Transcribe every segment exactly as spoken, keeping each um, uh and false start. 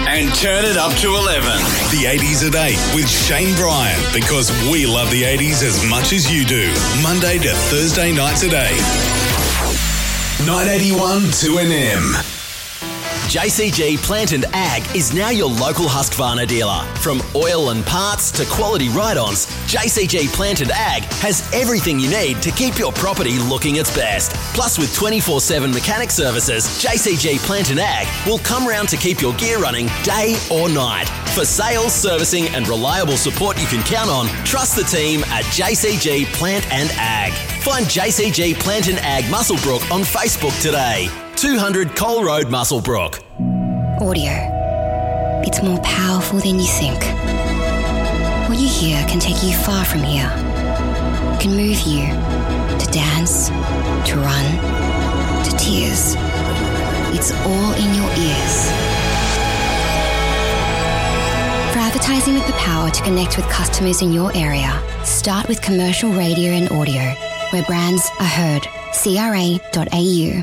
and turn it up to eleven. The eighties at eight with Shane Bryan, because we love the eighties as much as you do. Monday to Thursday nights at eight. nine eighty-one two N M. J C G Plant and Ag is now your local Husqvarna dealer. From oil and parts to quality ride-ons, J C G Plant and Ag has everything you need to keep your property looking its best. Plus, with twenty-four seven mechanic services, J C G Plant and Ag will come round to keep your gear running day or night. For sales, servicing and reliable support you can count on, trust the team at J C G Plant and Ag. Find J C G Plant and Ag Muswellbrook on Facebook today. two hundred Cole Road, Muswellbrook. Audio. It's more powerful than you think. What you hear can take you far from here. It can move you to dance, to run, to tears. It's all in your ears. For advertising with the power to connect with customers in your area, start with commercial radio and audio, where brands are heard. C R A dot A U.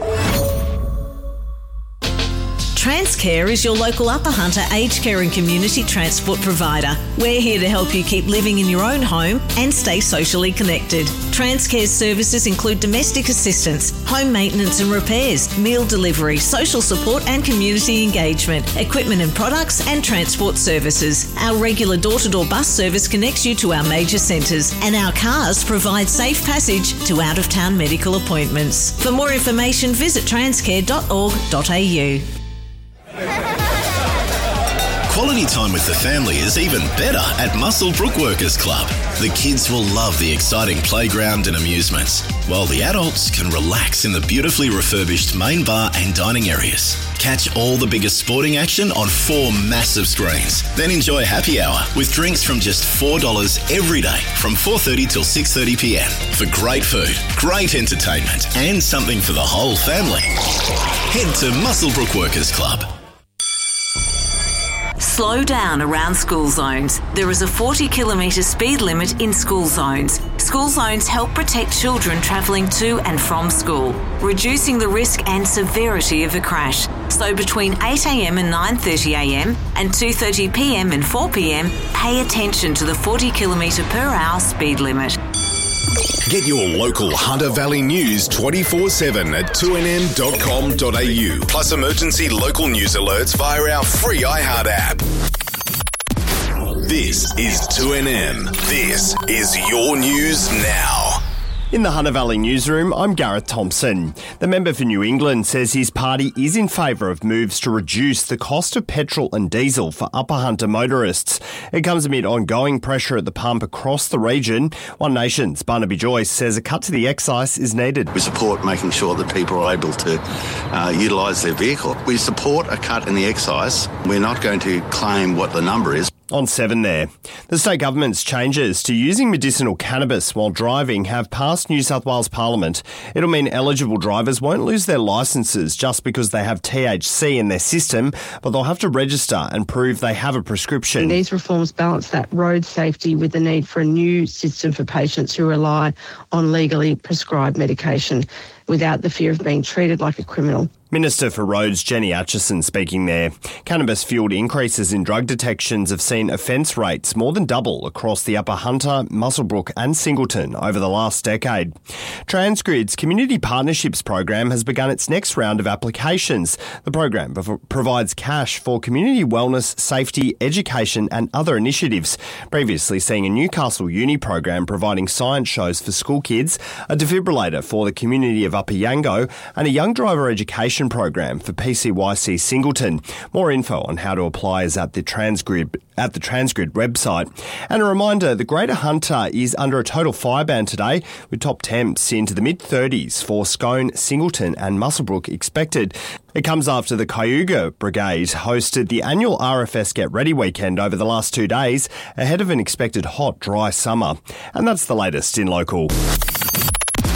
Transcare is your local Upper Hunter aged care and community transport provider. We're here to help you keep living in your own home and stay socially connected. Transcare's services include domestic assistance, home maintenance and repairs, meal delivery, social support and community engagement, equipment and products and transport services. Our regular door-to-door bus service connects you to our major centres, and our cars provide safe passage to out-of-town medical appointments. For more information, visit transcare dot org dot A U. Quality time with the family is even better at Muswellbrook Workers Club. The kids will love the exciting playground and amusements, while the adults can relax in the beautifully refurbished main bar and dining areas. Catch all the biggest sporting action on four massive screens. Then enjoy happy hour with drinks from just four dollars every day from four thirty till six thirty p m for great food, great entertainment and something for the whole family. Head to Muswellbrook Workers Club. Slow down around school zones. There is a forty kilometre speed limit in school zones. School zones help protect children travelling to and from school, reducing the risk and severity of a crash. So between eight a m and nine thirty a m and two thirty p m and four p m, pay attention to the forty kilometre per hour speed limit. Get your local Hunter Valley news twenty-four seven at two n m dot com dot a u. Plus emergency local news alerts via our free iHeart app. This is two N M. This is your news now. In the Hunter Valley newsroom, I'm Gareth Thompson. The member for New England says his party is in favour of moves to reduce the cost of petrol and diesel for Upper Hunter motorists. It comes amid ongoing pressure at the pump across the region. One Nation's Barnaby Joyce says a cut to the excise is needed. We support making sure that people are able to uh, utilise their vehicle. We support a cut in the excise. We're not going to claim what the number is. On seven there. The state government's changes to using medicinal cannabis while driving have passed New South Wales Parliament. It'll mean eligible drivers won't lose their licences just because they have T H C in their system, but they'll have to register and prove they have a prescription. And these reforms balance that road safety with the need for a new system for patients who rely on legally prescribed medication without the fear of being treated like a criminal. Minister for Roads Jenny Atchison speaking there. Cannabis-fuelled increases in drug detections have seen offence rates more than double across the Upper Hunter, Muswellbrook and Singleton over the last decade. Transgrid's Community Partnerships program has begun its next round of applications. The program provides cash for community wellness, safety, education and other initiatives, previously seeing a Newcastle Uni program providing science shows for school kids, a defibrillator for the community of Upper Yango and a young driver education program for P C Y C Singleton. More info on how to apply is at the Transgrid at the Transgrid website. And a reminder, the Greater Hunter is under a total fire ban today, with top temps into the mid thirties for Scone, Singleton and Muswellbrook expected. It comes after the Cayuga Brigade hosted the annual R F S Get Ready weekend over the last two days ahead of an expected hot, dry summer. And that's the latest in local.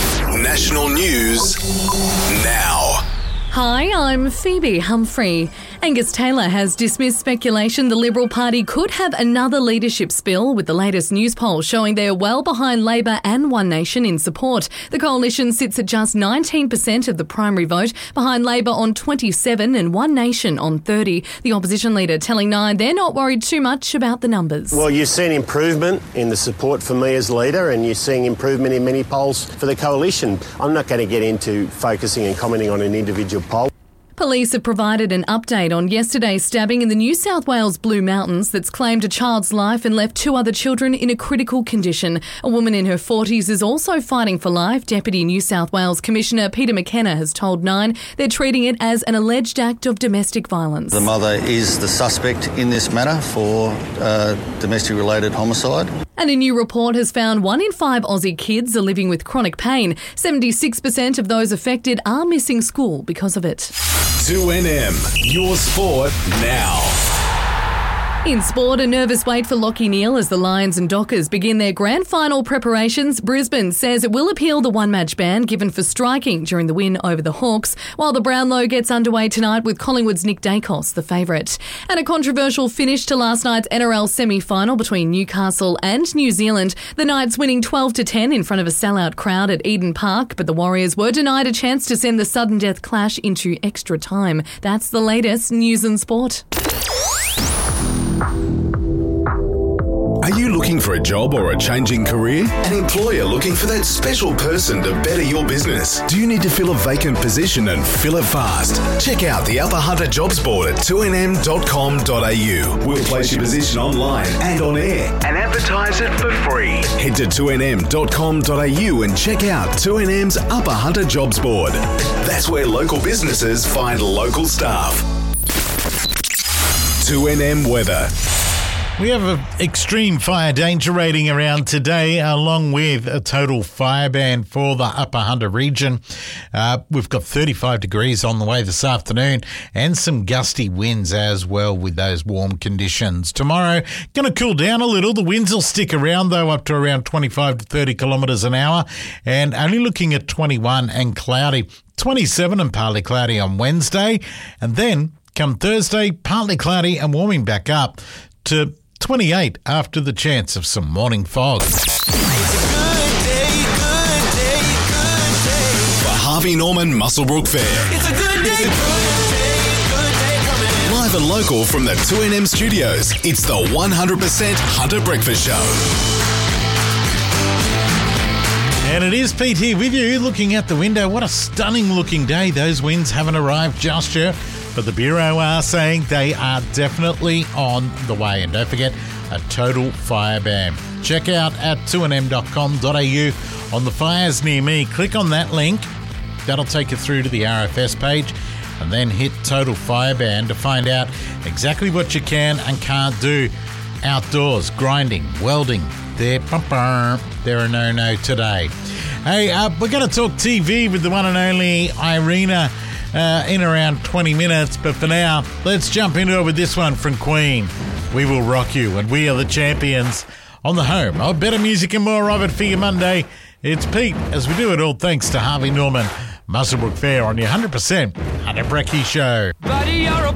National news now. Hi, I'm Phoebe Humphrey. Angus Taylor has dismissed speculation the Liberal Party could have another leadership spill, with the latest news poll showing they're well behind Labor and One Nation in support. The coalition sits at just nineteen percent of the primary vote, behind Labor on twenty-seven and One Nation on thirty. The opposition leader telling Nine they're not worried too much about the numbers. Well, you've seen improvement in the support for me as leader, and you're seeing improvement in many polls for the coalition. I'm not going to get into focusing and commenting on an individual poll. Police have provided an update on yesterday's stabbing in the New South Wales Blue Mountains that's claimed a child's life and left two other children in a critical condition. A woman in her forties is also fighting for life. Deputy New South Wales Commissioner Peter McKenna has told Nine they're treating it as an alleged act of domestic violence. The mother is the suspect in this matter for uh, domestic-related homicide. And a new report has found one in five Aussie kids are living with chronic pain. seventy-six percent of those affected are missing school because of it. two N M, your sport now. In sport, a nervous wait for Lachie Neale as the Lions and Dockers begin their grand final preparations. Brisbane says it will appeal the one-match ban given for striking during the win over the Hawks, while the Brownlow gets underway tonight with Collingwood's Nick Dacos, the favourite. And a controversial finish to last night's N R L semi-final between Newcastle and New Zealand. The Knights winning twelve to ten in front of a sellout crowd at Eden Park, but the Warriors were denied a chance to send the sudden death clash into extra time. That's the latest news and sport. Are you looking for a job or a changing career? An employer looking for that special person to better your business? Do you need to fill a vacant position and fill it fast? Check out the Upper Hunter Jobs Board at two n m dot com dot a u. We'll place your position online and on air and advertise it for free. Head to two n m dot com dot a u and check out two N M's Upper Hunter Jobs Board. That's where local businesses find local staff. two N M weather. We have an extreme fire danger rating around today, along with a total fire ban for the Upper Hunter region. Uh, we've got thirty-five degrees on the way this afternoon and some gusty winds as well with those warm conditions. Tomorrow, going to cool down a little. The winds will stick around, though, up to around twenty-five to thirty kilometres an hour, and only looking at twenty-one and cloudy. twenty-seven and partly cloudy on Wednesday, and then come Thursday, partly cloudy and warming back up to twenty-eight after the chance of some morning fog. For Harvey Norman Muswellbrook Fair. It's a good day. Good day, good day coming. Live and local from the two N M studios, it's the one hundred percent Hunter Breakfast Show. And it is Pete here with you, looking out the window. What a stunning looking day. Those winds haven't arrived just yet, but the Bureau are saying they are definitely on the way. And don't forget, a total fire ban. Check out at two n m dot com dot a u on the fires near me. Click on that link. That'll take you through to the R F S page, and then hit total fire ban to find out exactly what you can and can't do outdoors. Grinding, welding, they're, they're a no-no today. Hey, uh, we're going to talk T V with the one and only Irina uh, in around twenty minutes. But for now, let's jump into it with this one from Queen. We will rock you, and we are the champions on the home of better music and more of it for your Monday. It's Pete, as we do it all thanks to Harvey Norman Muswellbrook Fair on your one hundred percent Hunter Brecky Show. Buddy, you're a